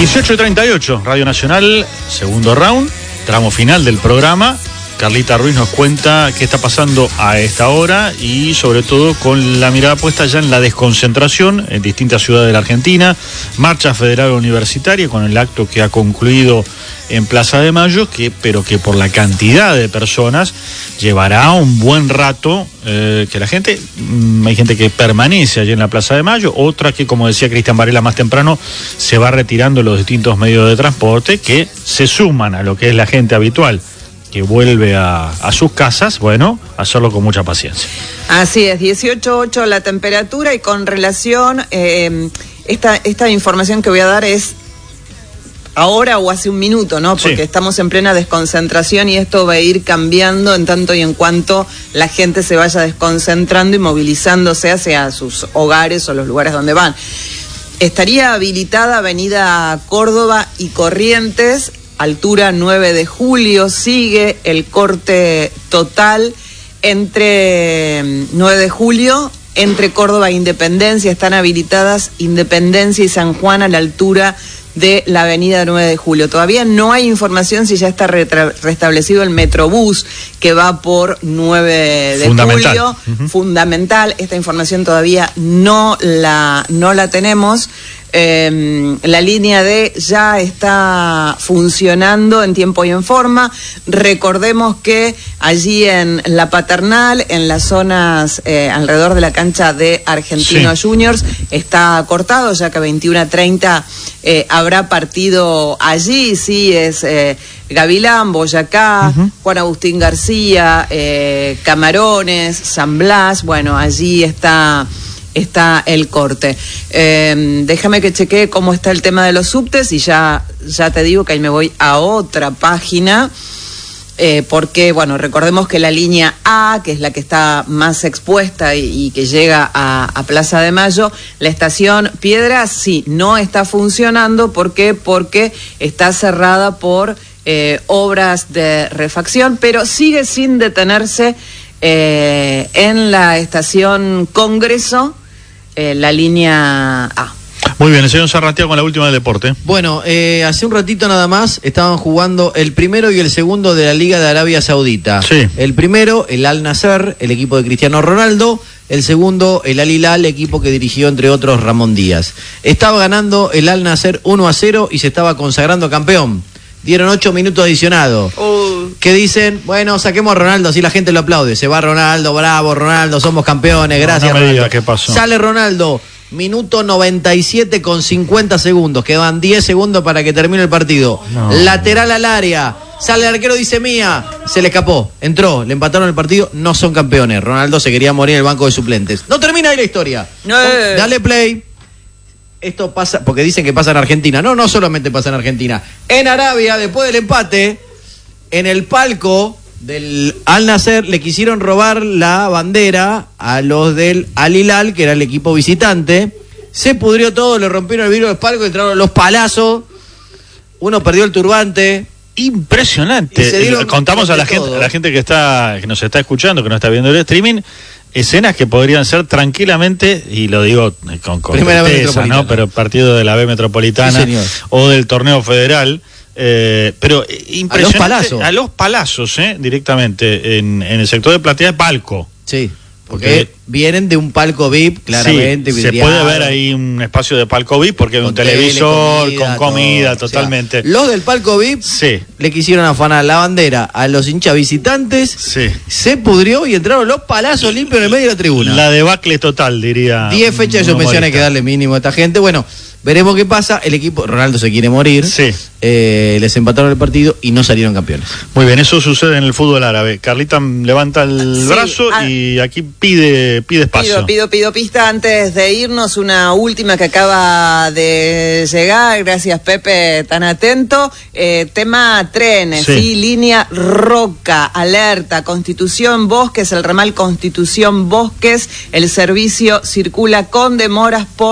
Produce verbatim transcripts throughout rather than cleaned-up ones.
dieciocho treinta y ocho, Radio Nacional, segundo round, tramo final del programa. Carlita Ruiz nos cuenta qué está pasando a esta hora y sobre todo con la mirada puesta ya en la desconcentración en distintas ciudades de la Argentina, marcha federal universitaria con el acto que ha concluido en Plaza de Mayo, que, pero que por la cantidad de personas llevará un buen rato eh, que la gente, mmm, hay gente que permanece allí en la Plaza de Mayo, otra que, como decía Cristian Varela más temprano, se va retirando los distintos medios de transporte que se suman a lo que es la gente habitual que vuelve a, a sus casas. Bueno, hacerlo con mucha paciencia. Así es, dieciocho punto ocho la temperatura y con relación, eh, esta, esta información que voy a dar es ahora o hace un minuto, ¿no? Porque sí, estamos en plena desconcentración y esto va a ir cambiando en tanto y en cuanto la gente se vaya desconcentrando y movilizándose hacia sus hogares o los lugares donde van. Estaría habilitada Avenida Córdoba y Corrientes, altura nueve de julio, sigue el corte total entre nueve de julio, entre Córdoba e Independencia, están habilitadas Independencia y San Juan a la altura de la avenida nueve de julio. Todavía no hay información si ya está retra- restablecido el Metrobús que va por nueve de Fundamental. julio. Uh-huh. Fundamental, esta información todavía no la, no la tenemos. Eh, la línea D ya está funcionando en tiempo y en forma. Recordemos que allí en la Paternal, en las zonas eh, alrededor de la cancha de Argentinos sí. Juniors, está cortado, ya que a veintiuno a treinta eh, habrá partido allí. Sí, es eh, Gavilán, Boyacá, uh-huh. Juan Agustín García, eh, Camarones, San Blas. Bueno, allí está... está el corte. Eh, déjame que chequee cómo está el tema de los subtes y ya, ya te digo que ahí me voy a otra página, eh, porque, bueno, recordemos que la línea A, que es la que está más expuesta y, y que llega a, a Plaza de Mayo, la estación Piedras, sí, no está funcionando. ¿Por qué? Porque está cerrada por eh, obras de refacción, pero sigue sin detenerse eh, en la estación Congreso, Eh, la línea A. Muy bien, el señor Sarratea con la última del deporte. Bueno, eh, hace un ratito nada más estaban jugando el primero y el segundo de la Liga de Arabia Saudita. Sí. El primero, el Al Nassr, el equipo de Cristiano Ronaldo. El segundo, el Al Hilal, equipo que dirigió entre otros Ramón Díaz. Estaba ganando el Al Nassr uno a cero y se estaba consagrando campeón. Dieron ocho minutos adicionados. Uh. Que dicen, bueno, saquemos a Ronaldo, así la gente lo aplaude. Se va Ronaldo, bravo, Ronaldo, somos campeones, gracias, no, no me Ronaldo. diga qué pasó. Sale Ronaldo, minuto noventa y siete con cincuenta segundos. Quedan diez segundos para que termine el partido. No. Lateral al área. Sale el arquero, dice Mía. Se le escapó, entró, le empataron el partido. No son campeones. Ronaldo se quería morir en el banco de suplentes. No termina ahí la historia. No. Dale play. Esto pasa, porque dicen que pasa en Argentina. No, no solamente pasa en Argentina. En Arabia, después del empate, en el palco del Al Nassr le quisieron robar la bandera a los del Al Hilal, que era el equipo visitante. Se pudrió todo, le rompieron el vidrio del palco, entraron los palazos. Uno perdió el turbante. Impresionante. Contamos a la gente, a la gente que está, que nos está escuchando, que no está viendo el streaming, escenas que podrían ser tranquilamente, y lo digo con, con tristeza, ¿no? Pero partido de la B Metropolitana, sí, o del torneo federal, eh, pero impresionante. A los palazos. A los palazos, ¿eh? Directamente, en, en el sector de platea de palco. Sí. Porque, porque vienen de un palco V I P, claramente. Sí, se puede ver ahí un espacio de palco V I P porque hay un televisor, tele, comida, con comida, todo, totalmente. O sea, los del palco V I P sí. le quisieron afanar la bandera a los hinchas visitantes, sí. se pudrió y entraron los palazos limpios en el medio de la tribuna. La debacle total, diría. Diez fechas de suspensión hay que darle mínimo a esta gente. Bueno, veremos qué pasa. El equipo, Ronaldo se quiere morir. Sí. Eh, les empataron el partido y no salieron campeones. Muy bien, eso sucede en el fútbol árabe. Carlita levanta el sí, brazo a... y aquí pide, pide espacio. Pido, pido, pido pista antes de irnos. Una última que acaba de llegar. Gracias, Pepe, tan atento. Eh, tema trenes, sí. ¿sí? Línea Roca, alerta. Constitución Bosques, el ramal Constitución Bosques. El servicio circula con demoras por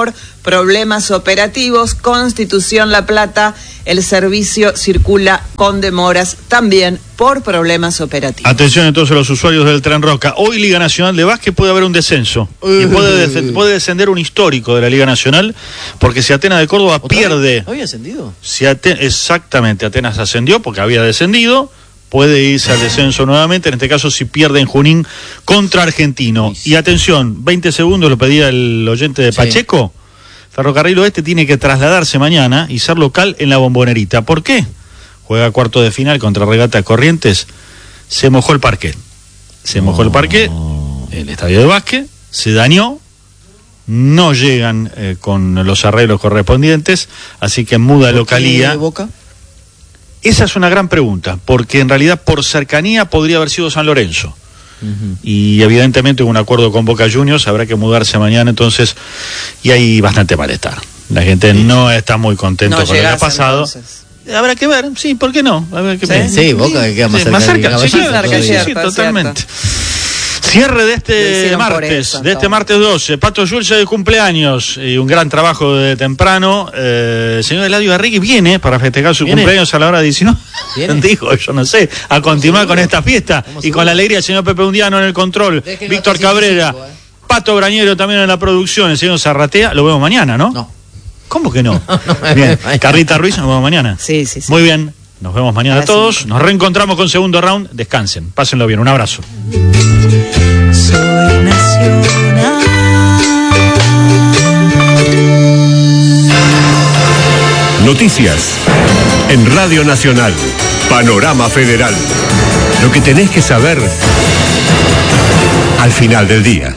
problemas operativos. Constitución La Plata, el servicio circula con demoras también por problemas operativos. Atención entonces a los usuarios del Tren Roca. Hoy Liga Nacional de Básquet puede haber un descenso. Y puede, des- puede descender un histórico de la Liga Nacional, porque si Atenas de Córdoba pierde... ¿Había ascendido? Si Aten- exactamente, Atenas ascendió porque había descendido, puede irse al descenso nuevamente, en este caso si pierde en Junín contra Argentino. Y atención, veinte segundos, lo pedía el oyente de Pacheco. Sí. Ferrocarril Oeste tiene que trasladarse mañana y ser local en la Bombonerita. ¿Por qué? Juega cuarto de final contra Regata de Corrientes. Se mojó el parquet. Se no. mojó el parquet, el estadio de básquet, se dañó. No llegan eh, con los arreglos correspondientes, así que muda localía. ¿De Boca? Esa es una gran pregunta, porque en realidad por cercanía podría haber sido San Lorenzo. Uh-huh. Y evidentemente hubo un acuerdo con Boca Juniors, habrá que mudarse mañana entonces, y hay bastante malestar. La gente sí. no está muy contenta no con lo que ha pasado. Entonces. Habrá que ver, sí, ¿por qué no? Habrá que ¿Sí? ver. Sí, Boca que queda más sí, cerca. Más cerca, sí, sí, cerca, sí, cierto, sí, totalmente. Cierto. Cierre de este martes, eso, de este martes doce. Pato Yulce de cumpleaños y un gran trabajo de temprano. Eh, el señor Eladio Garrigui viene para festejar su ¿Viene? cumpleaños a la hora diecinueve. Dijo, yo no sé, a continuar con esta fiesta y con la alegría del señor Pepe Undiano en el control, Déjenlo Víctor Cabrera, cinco, eh. Pato Brañero también en la producción, el señor Zarratea. Lo vemos mañana, ¿no? No. ¿Cómo que no? no, no bien, Carlita Ruiz, nos vemos mañana. Sí, sí, sí. Muy bien. Nos vemos mañana a todos. Nos reencontramos con segundo round. Descansen. Pásenlo bien. Un abrazo. Soy nacional. Noticias en Radio Nacional. Panorama Federal. Lo que tenés que saber al final del día.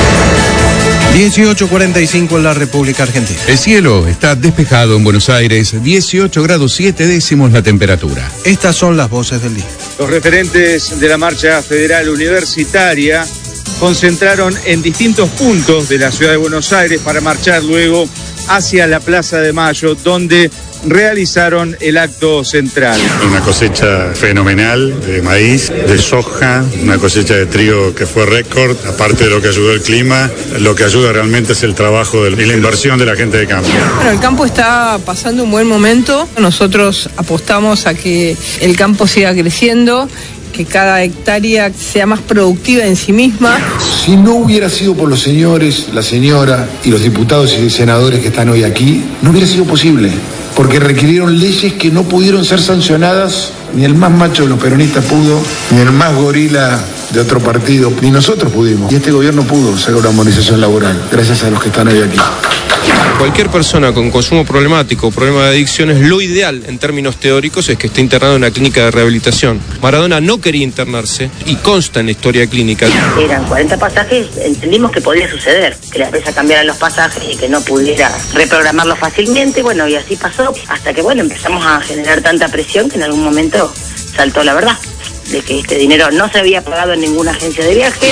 dieciocho cuarenta y cinco en la República Argentina. El cielo está despejado en Buenos Aires, dieciocho grados siete décimos la temperatura. Estas son las voces del día. Los referentes de la marcha federal universitaria concentraron en distintos puntos de la ciudad de Buenos Aires para marchar luego hacia la Plaza de Mayo, donde realizaron el acto central. Una cosecha fenomenal de maíz, de soja, una cosecha de trigo que fue récord, aparte de lo que ayudó el clima, lo que ayuda realmente es el trabajo y la inversión de la gente de campo. Bueno, el campo está pasando un buen momento, nosotros apostamos a que el campo siga creciendo, que cada hectárea sea más productiva en sí misma. Si no hubiera sido por los señores, la señora y los diputados y senadores que están hoy aquí, no hubiera sido posible, porque requirieron leyes que no pudieron ser sancionadas, ni el más macho de los peronistas pudo, ni el más gorila de otro partido, ni nosotros pudimos. Y este gobierno pudo hacer una armonización laboral, gracias a los que están hoy aquí. Cualquier persona con consumo problemático o problema de adicciones, lo ideal en términos teóricos es que esté internado en una clínica de rehabilitación. Maradona no quería internarse y consta en la historia clínica. Eran cuarenta pasajes, entendimos que podía suceder, que la empresa cambiara los pasajes y que no pudiera reprogramarlo fácilmente, bueno, y así pasó, hasta que, bueno, empezamos a generar tanta presión que en algún momento saltó la verdad, de que este dinero no se había pagado en ninguna agencia de viaje.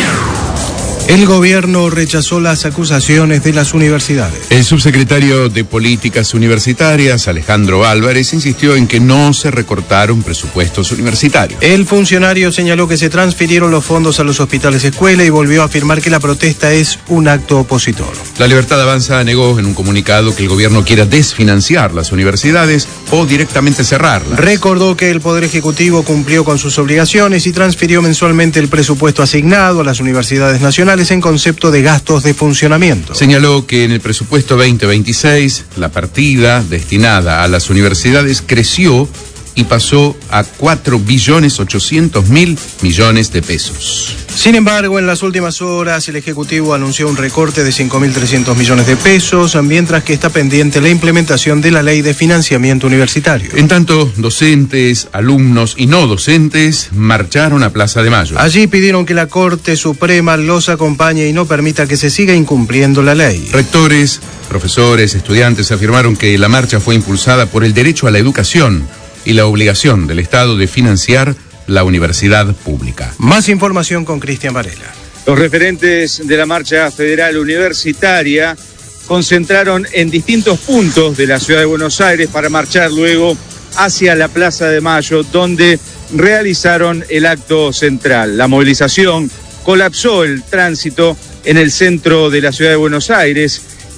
El gobierno rechazó las acusaciones de las universidades. El subsecretario de Políticas Universitarias, Alejandro Álvarez, insistió en que no se recortaron presupuestos universitarios. El funcionario señaló que se transfirieron los fondos a los hospitales escuela y volvió a afirmar que la protesta es un acto opositor. La Libertad Avanza negó en un comunicado que el gobierno quiera desfinanciar las universidades o directamente cerrarlas. Recordó que el Poder Ejecutivo cumplió con sus obligaciones y transfirió mensualmente el presupuesto asignado a las universidades nacionales en concepto de gastos de funcionamiento. Señaló que en el presupuesto veinte veintiséis la partida destinada a las universidades creció y pasó a cuatro billones ochocientos mil millones de pesos. Sin embargo, en las últimas horas el Ejecutivo anunció un recorte de cinco mil trescientos millones de pesos, mientras que está pendiente la implementación de la Ley de Financiamiento Universitario. En tanto, docentes, alumnos y no docentes marcharon a Plaza de Mayo. Allí pidieron que la Corte Suprema los acompañe y no permita que se siga incumpliendo la ley. Rectores, profesores, estudiantes afirmaron que la marcha fue impulsada por el derecho a la educación y la obligación del Estado de financiar la universidad pública. Más información con Cristian Varela. Los referentes de la marcha federal universitaria concentraron en distintos puntos de la ciudad de Buenos Aires para marchar luego hacia la Plaza de Mayo, donde realizaron el acto central. La movilización colapsó el tránsito en el centro de la ciudad de Buenos Aires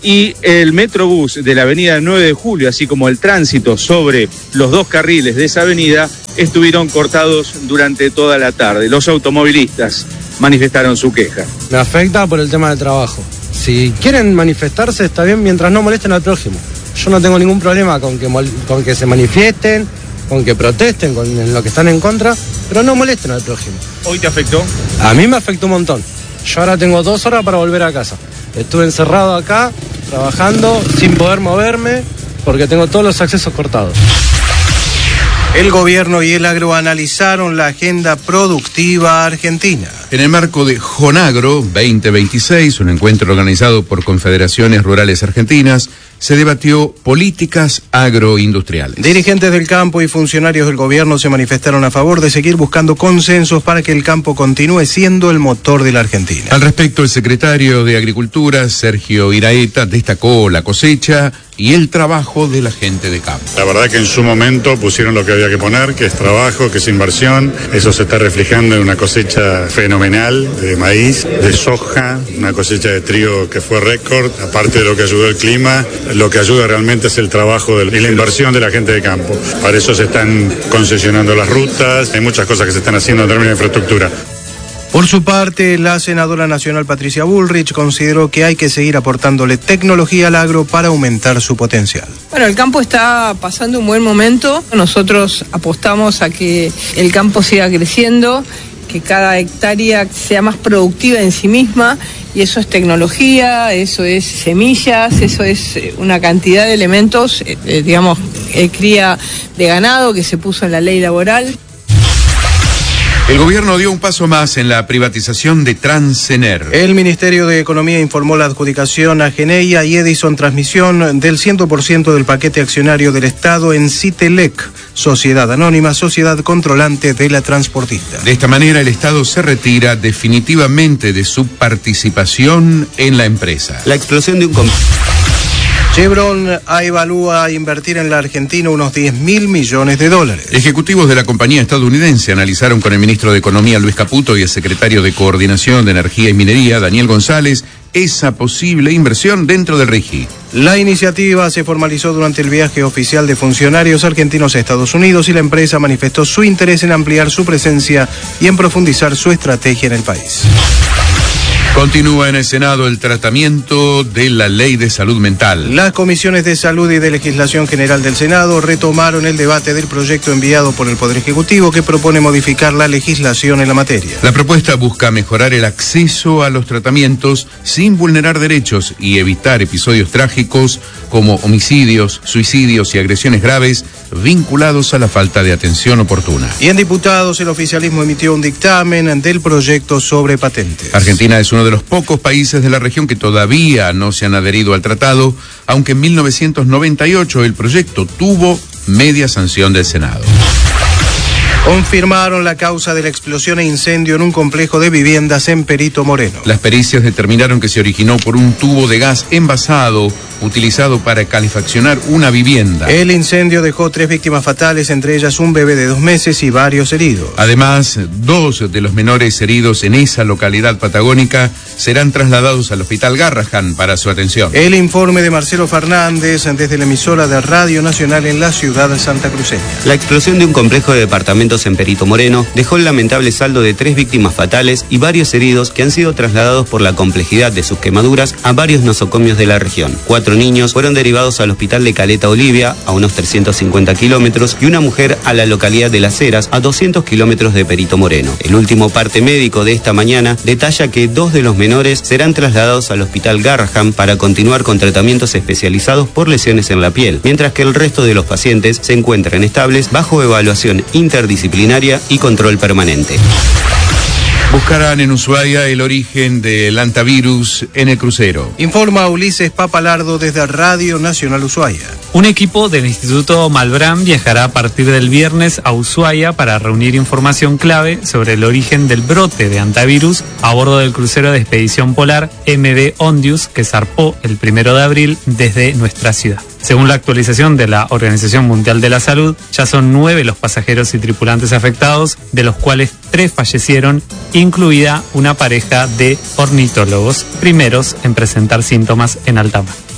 y el Metrobús de la avenida nueve de julio, así como el tránsito sobre los dos carriles de esa avenida, estuvieron cortados durante toda la tarde. Los automovilistas manifestaron su queja. Me afecta por el tema del trabajo. Si quieren manifestarse está bien mientras no molesten al prójimo. Yo no tengo ningún problema con que, con que se manifiesten, con que protesten, con lo que están en contra, pero no molesten al prójimo. ¿Hoy te afectó? A mí me afectó un montón. Yo ahora tengo dos horas para volver a casa. Estuve encerrado acá, trabajando, sin poder moverme, porque tengo todos los accesos cortados. El gobierno y el agro analizaron la agenda productiva argentina. En el marco de Jonagro veinte veintiséis, un encuentro organizado por Confederaciones Rurales Argentinas, se debatió políticas agroindustriales. Dirigentes del campo y funcionarios del gobierno se manifestaron a favor de seguir buscando consensos para que el campo continúe siendo el motor de la Argentina. Al respecto, el secretario de Agricultura, Sergio Iraeta, destacó la cosecha y el trabajo de la gente de campo. La verdad que en su momento pusieron lo que había que poner, que es trabajo, que es inversión. Eso se está reflejando en una cosecha fenomenal de maíz, de soja, una cosecha de trigo que fue récord, aparte de lo que ayudó el clima. Lo que ayuda realmente es el trabajo de, y la inversión de la gente de campo. Para eso se están concesionando las rutas, hay muchas cosas que se están haciendo en términos de infraestructura. Por su parte, la senadora nacional Patricia Bullrich consideró que hay que seguir aportándole tecnología al agro para aumentar su potencial. Bueno, el campo está pasando un buen momento. Nosotros apostamos a que el campo siga creciendo, que cada hectárea sea más productiva en sí misma, y eso es tecnología, eso es semillas, eso es una cantidad de elementos, eh, digamos, eh, cría de ganado que se puso en la ley laboral. El gobierno dio un paso más en la privatización de Transener. El Ministerio de Economía informó la adjudicación a Geneia y Edison Transmisión del cien por ciento del paquete accionario del Estado en Citelec, sociedad anónima, sociedad controlante de la transportista. De esta manera, el Estado se retira definitivamente de su participación en la empresa. La explosión de un... Chevron evalúa invertir en la Argentina unos diez mil millones de dólares. Ejecutivos de la compañía estadounidense analizaron con el ministro de Economía, Luis Caputo, y el secretario de Coordinación de Energía y Minería, Daniel González, esa posible inversión dentro del RIGI. La iniciativa se formalizó durante el viaje oficial de funcionarios argentinos a Estados Unidos y la empresa manifestó su interés en ampliar su presencia y en profundizar su estrategia en el país. Continúa en el Senado el tratamiento de la Ley de Salud Mental. Las comisiones de Salud y de Legislación General del Senado retomaron el debate del proyecto enviado por el Poder Ejecutivo que propone modificar la legislación en la materia. La propuesta busca mejorar el acceso a los tratamientos sin vulnerar derechos y evitar episodios trágicos como homicidios, suicidios y agresiones graves vinculados a la falta de atención oportuna. Y en diputados, el oficialismo emitió un dictamen del proyecto sobre patentes. Argentina es uno de los pocos países de la región que todavía no se han adherido al tratado, aunque en mil novecientos noventa y ocho el proyecto tuvo media sanción del Senado. Confirmaron la causa de la explosión e incendio en un complejo de viviendas en Perito Moreno. Las pericias determinaron que se originó por un tubo de gas envasado utilizado para calefaccionar una vivienda. El incendio dejó tres víctimas fatales, entre ellas un bebé de dos meses y varios heridos. Además, dos de los menores heridos en esa localidad patagónica serán trasladados al Hospital Garrahan para su atención. El informe de Marcelo Fernández desde la emisora de Radio Nacional en la ciudad santacruceña. La explosión de un complejo de departamentos en Perito Moreno dejó el lamentable saldo de tres víctimas fatales y varios heridos que han sido trasladados por la complejidad de sus quemaduras a varios nosocomios de la región. Cuatro niños fueron derivados al hospital de Caleta Olivia, a unos trescientos cincuenta kilómetros, y una mujer a la localidad de Las Heras, a doscientos kilómetros de Perito Moreno. El último parte médico de esta mañana detalla que dos de los menores serán trasladados al hospital Garrahan para continuar con tratamientos especializados por lesiones en la piel, mientras que el resto de los pacientes se encuentran estables bajo evaluación interdisciplinaria y control permanente. Buscarán en Ushuaia el origen del hantavirus en el crucero. Informa Ulises Papalardo desde Radio Nacional Ushuaia. Un equipo del Instituto Malbrán viajará a partir del viernes a Ushuaia para reunir información clave sobre el origen del brote de hantavirus a bordo del crucero de expedición polar M V Ondius que zarpó el primero de abril desde nuestra ciudad. Según la actualización de la Organización Mundial de la Salud, ya son nueve los pasajeros y tripulantes afectados, de los cuales tres fallecieron, incluida una pareja de ornitólogos, primeros en presentar síntomas en alta mar.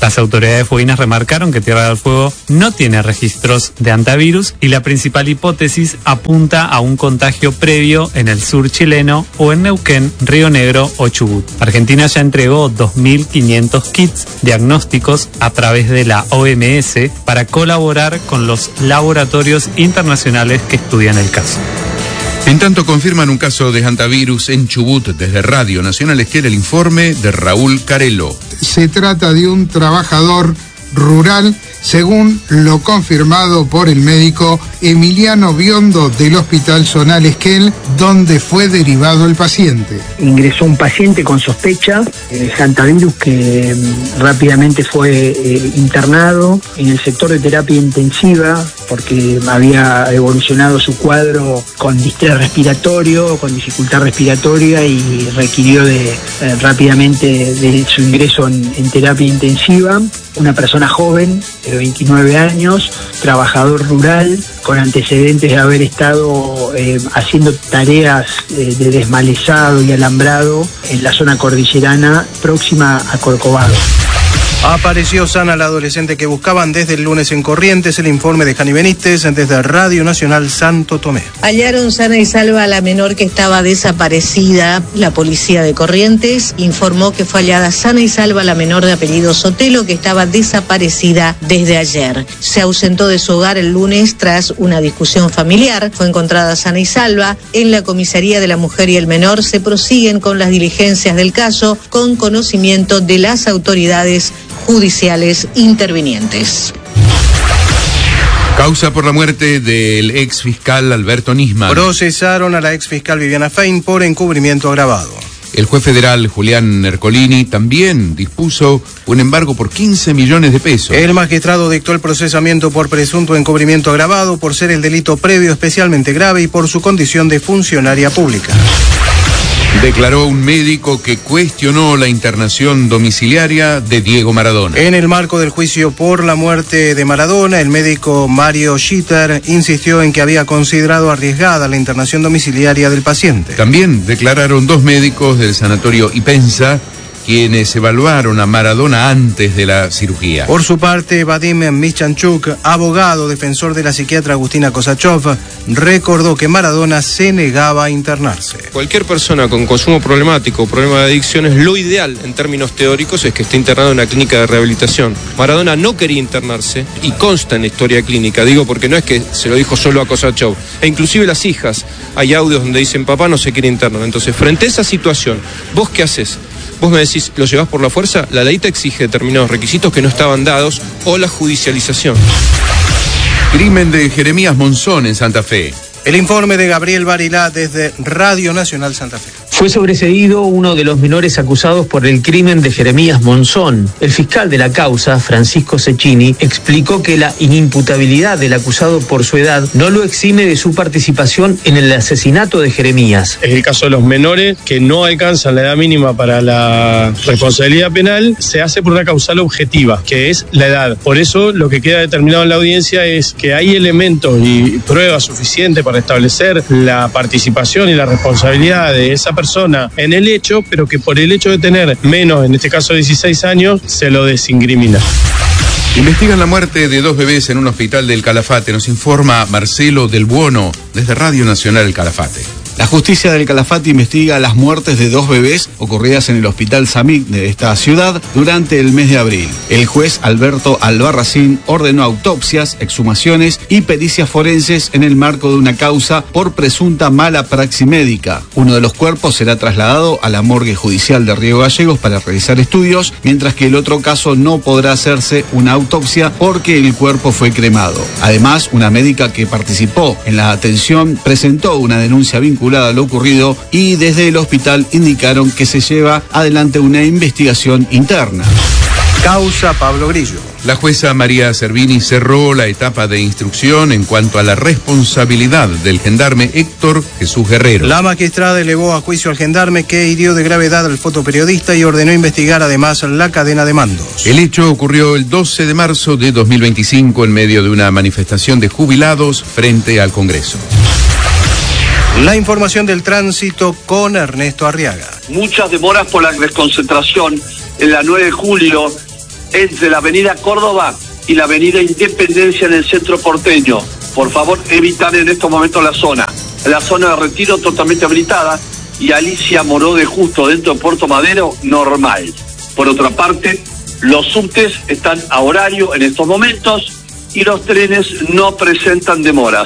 Las autoridades fueguinas remarcaron que Tierra del Fuego no tiene registros de hantavirus y la principal hipótesis apunta a un contagio previo en el sur chileno o en Neuquén, Río Negro o Chubut. Argentina ya entregó dos mil quinientos kits diagnósticos a través de la O M S para colaborar con los laboratorios internacionales que estudian el caso. En tanto, confirman un caso de hantavirus en Chubut. Desde Radio Nacional Esquel, el informe de Raúl Carelo. Se trata de un trabajador rural, según lo confirmado por el médico Emiliano Biondo del Hospital Zonal Esquel, donde fue derivado el paciente. Ingresó un paciente con sospecha de hantavirus que mm, rápidamente fue eh, internado en el sector de terapia intensiva porque había evolucionado su cuadro con distrés respiratorio, con dificultad respiratoria y requirió de eh, rápidamente de su ingreso en, en terapia intensiva. Una persona joven, de veintinueve años, trabajador rural, con antecedentes de haber estado eh, haciendo tareas eh, de desmalezado y alambrado en la zona cordillerana próxima a Corcovado. Apareció sana la adolescente que buscaban desde el lunes en Corrientes. El informe de Jani Benítez desde Radio Nacional Santo Tomé. Hallaron sana y salva a la menor que estaba desaparecida. La policía de Corrientes informó que fue hallada sana y salva la menor de apellido Sotelo que estaba desaparecida desde ayer. Se ausentó de su hogar el lunes tras una discusión familiar. Fue encontrada sana y salva. En la comisaría de la mujer y el menor se prosiguen con las diligencias del caso con conocimiento de las autoridades judiciales intervinientes. Causa por la muerte del ex fiscal Alberto Nisman. Procesaron a la ex fiscal Viviana Fein por encubrimiento agravado. El juez federal Julián Ercolini también dispuso un embargo por quince millones de pesos. El magistrado dictó el procesamiento por presunto encubrimiento agravado, por ser el delito previo especialmente grave y por su condición de funcionaria pública. Declaró un médico que cuestionó la internación domiciliaria de Diego Maradona. En el marco del juicio por la muerte de Maradona, el médico Mario Schitter insistió en que había considerado arriesgada la internación domiciliaria del paciente. También declararon dos médicos del sanatorio Ipensa, quienes evaluaron a Maradona antes de la cirugía. Por su parte, Vadim Michanchuk, abogado defensor de la psiquiatra Agustina Kosachov, recordó que Maradona se negaba a internarse. Cualquier persona con consumo problemático o problema de adicciones, lo ideal en términos teóricos es que esté internado en una clínica de rehabilitación. Maradona no quería internarse y consta en la historia clínica, digo porque no es que se lo dijo solo a Kosachov, e inclusive las hijas, hay audios donde dicen papá no se quiere internar. Entonces, frente a esa situación, ¿vos qué haces? Vos me decís, ¿lo llevás por la fuerza? La ley te exige determinados requisitos que no estaban dados o la judicialización. Crimen de Jeremías Monzón en Santa Fe. El informe de Gabriel Barilá desde Radio Nacional Santa Fe. Fue sobreseído uno de los menores acusados por el crimen de Jeremías Monzón. El fiscal de la causa, Francisco Cecchini, explicó que la inimputabilidad del acusado por su edad no lo exime de su participación en el asesinato de Jeremías. Es el caso de los menores que no alcanzan la edad mínima para la responsabilidad penal, se hace por una causal objetiva, que es la edad. Por eso lo que queda determinado en la audiencia es que hay elementos y pruebas suficientes para establecer la participación y la responsabilidad de esa persona en el hecho, pero que por el hecho de tener menos, en este caso dieciséis años, se lo desincrimina. Investigan la muerte de dos bebés en un hospital del Calafate. Nos informa Marcelo Del Buono desde Radio Nacional El Calafate. La justicia del Calafate investiga las muertes de dos bebés ocurridas en el Hospital Samig de esta ciudad durante el mes de abril. El juez Alberto Albarracín ordenó autopsias, exhumaciones y pericias forenses en el marco de una causa por presunta mala praxis médica. Uno de los cuerpos será trasladado a la morgue judicial de Río Gallegos para realizar estudios, mientras que el otro caso no podrá hacerse una autopsia porque el cuerpo fue cremado. Además, una médica que participó en la atención presentó una denuncia vinculada a lo ocurrido y desde el hospital indicaron que se lleva adelante una investigación interna. Causa Pablo Grillo. La jueza María Servini cerró la etapa de instrucción en cuanto a la responsabilidad del gendarme Héctor Jesús Guerrero. La magistrada elevó a juicio al gendarme que hirió de gravedad al fotoperiodista y ordenó investigar además la cadena de mandos. El hecho ocurrió el doce de marzo de dos mil veinticinco en medio de una manifestación de jubilados frente al Congreso. La información del tránsito con Ernesto Arriaga. Muchas demoras por la desconcentración en la nueve de julio entre la avenida Córdoba y la avenida Independencia en el centro porteño. Por favor, evitar en estos momentos la zona. La zona de Retiro totalmente habilitada y Alicia Moró de Justo dentro de Puerto Madero, normal. Por otra parte, los subtes están a horario en estos momentos y los trenes no presentan demoras.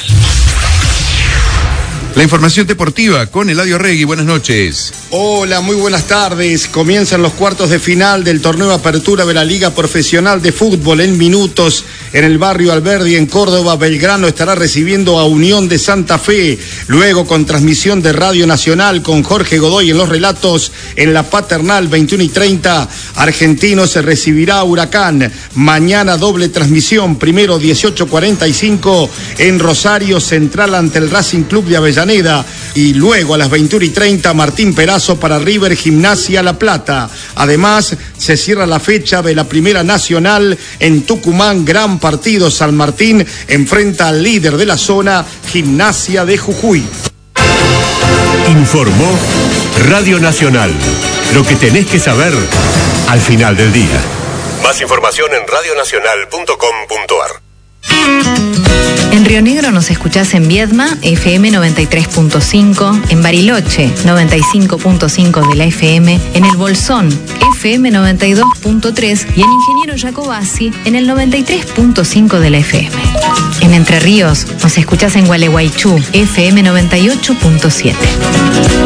La información deportiva con Eladio Regui. Buenas noches. Hola, muy buenas tardes. Comienzan los cuartos de final del torneo Apertura de la Liga Profesional de Fútbol. En minutos, en el barrio Alberdi, en Córdoba, Belgrano estará recibiendo a Unión de Santa Fe. Luego, con transmisión de Radio Nacional, con Jorge Godoy en los relatos, en la Paternal, veintiuno y treinta, Argentino se recibirá a Huracán. Mañana, doble transmisión. Primero, dieciocho cuarenta y cinco, en Rosario Central ante el Racing Club de Avellaneda. Y luego a las veintiuno y treinta, Martín Perazo para River Gimnasia La Plata. Además, se cierra la fecha de la Primera Nacional en Tucumán. Gran partido. San Martín enfrenta al líder de la zona, Gimnasia de Jujuy. Informó Radio Nacional. Lo que tenés que saber al final del día. Más información en radio nacional punto com punto ar. En Río Negro nos escuchás en Viedma, F M noventa y tres punto cinco, en Bariloche, noventa y cinco punto cinco de la F M, en El Bolsón, F M noventa y dos punto tres y en Ingeniero Jacobasi, en el noventa y tres punto cinco de la F M. En Entre Ríos nos escuchás en Gualeguaychú, F M noventa y ocho punto siete.